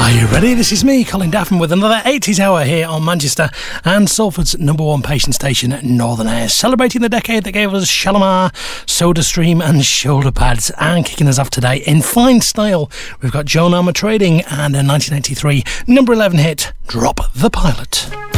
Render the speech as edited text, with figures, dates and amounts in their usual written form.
Are you ready? This is me, Colin Daffin, with another 80s hour here on Manchester and Salford's #1 patient station, Northern Air, celebrating the decade that gave us Shalimar, SodaStream and shoulder pads. And kicking us off today in fine style, we've got Joan Armour Trading and a 1983 number 11 hit, Drop the Pilot.